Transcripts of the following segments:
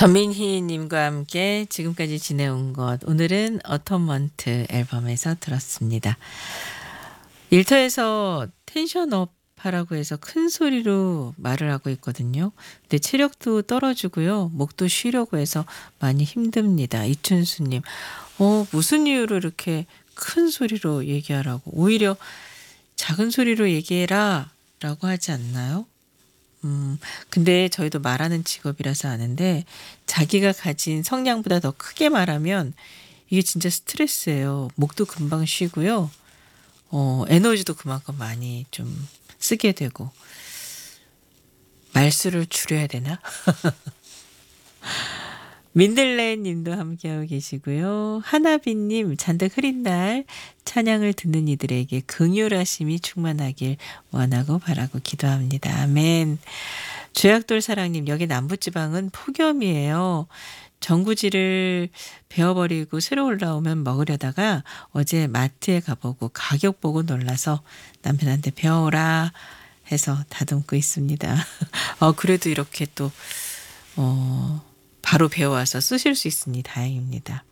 전민희 님과 함께 지금까지 지내온 것, 오늘은 어텀먼트 앨범에서 들었습니다. 일터에서 텐션업 하라고 해서 큰 소리로 말을 하고 있거든요. 근데 체력도 떨어지고요. 목도 쉬려고 해서 많이 힘듭니다. 이춘수 님. 무슨 이유로 이렇게 큰 소리로 얘기하라고. 오히려 작은 소리로 얘기해라 라고 하지 않나요? 근데 저희도 말하는 직업이라서 아는데, 자기가 가진 성량보다 더 크게 말하면 이게 진짜 스트레스예요. 목도 금방 쉬고요. 에너지도 그만큼 많이 좀 쓰게 되고. 말수를 줄여야 되나? 민들레 님도 함께하고 계시고요. 하나비님, 잔뜩 흐린 날 찬양을 듣는 이들에게 긍휼하심이 충만하길 원하고 바라고 기도합니다. 아멘. 죄악돌 사랑님, 여기 남부지방은 폭염이에요. 전구지를 베어버리고 새로 올라오면 먹으려다가 어제 마트에 가보고 가격 보고 놀라서 남편한테 베어오라 해서 다듬고 있습니다. 그래도 이렇게 또 바로 배워와서 쓰실 수 있으니 다행입니다.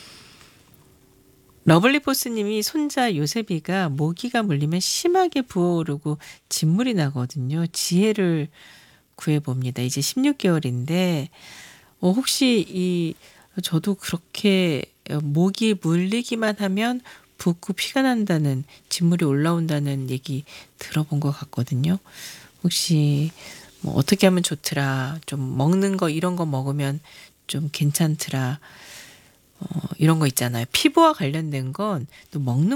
러블리포스님이 손자 요셉이가 모기가 물리면 심하게 부어오르고 진물이 나거든요. 지혜를 구해봅니다. 이제 16개월인데 혹시 저도 그렇게 모기 물리기만 하면 붓고 피가 난다는, 진물이 올라온다는 얘기 들어본 것 같거든요. 혹시 뭐 어떻게 하면 좋더라, 좀 먹는 거 이런 거 먹으면 좀 괜찮더라, 이런 거 있잖아요. 피부와 관련된 건 또 먹는